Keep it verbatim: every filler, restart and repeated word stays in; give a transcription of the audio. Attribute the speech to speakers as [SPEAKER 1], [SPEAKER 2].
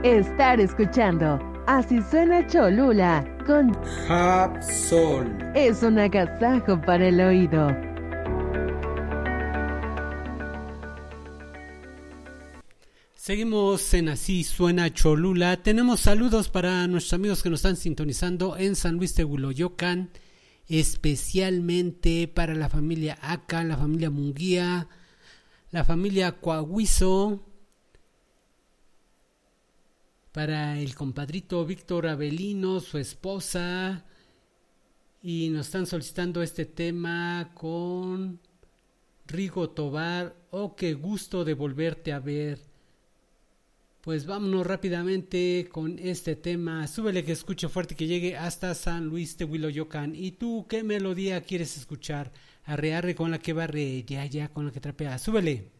[SPEAKER 1] estar escuchando Así Suena Cholula con
[SPEAKER 2] Hapsol.
[SPEAKER 1] Es un agasajo para el oído.
[SPEAKER 3] Seguimos en Así Suena Cholula. Tenemos saludos para nuestros amigos que nos están sintonizando en San Luis de Huiloyocan, especialmente para la familia Aca, la familia Munguía, la familia Coahuizo, para el compadrito Víctor Avelino, su esposa, y nos están solicitando este tema con Rigo Tobar, oh qué gusto de volverte a ver. Pues vámonos rápidamente con este tema. Súbele que escuche fuerte, que llegue hasta San Luis de Huiloyocan. ¿Y tú qué melodía quieres escuchar? Arre arre con la que barre, ya ya con la que trapea. Súbele.